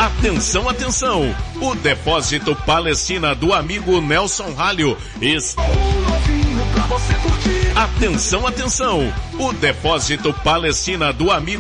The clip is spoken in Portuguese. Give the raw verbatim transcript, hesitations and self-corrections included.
Atenção, atenção! O Depósito Palestina do amigo Nelson Ralho está... Atenção, atenção! O Depósito Palestina do amigo